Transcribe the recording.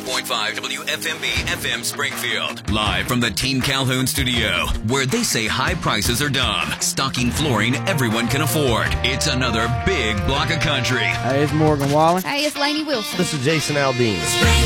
104.5 WFMB FM Springfield. Live from the Team Calhoun studio, where they say high prices are dumb, stocking flooring everyone can afford. It's another big block of country. Hey, it's Morgan Wallen. Hey, it's Lainey Wilson. This is Jason Aldean.